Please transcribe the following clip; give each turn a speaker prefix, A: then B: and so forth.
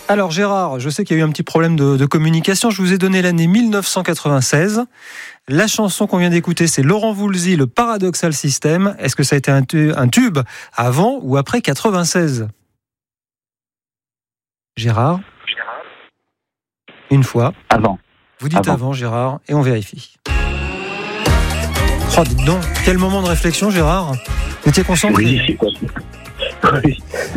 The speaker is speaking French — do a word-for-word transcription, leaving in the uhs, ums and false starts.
A: Alors Gérard, je sais qu'il y a eu un petit problème de, de communication. Je vous ai donné l'année mille neuf cent quatre-vingt-seize. La chanson qu'on vient d'écouter, c'est Laurent Voulzy, le Paradoxal System. Est-ce que ça a été un, tu- un tube avant ou après quatre-vingt-seize ? Gérard ? Une fois.
B: Avant.
A: Vous dites avant,
B: Avant.
A: Gérard, et on vérifie. Oh, dites donc, quel moment de réflexion, Gérard ? Vous étiez concentré ?
B: Oui, oui.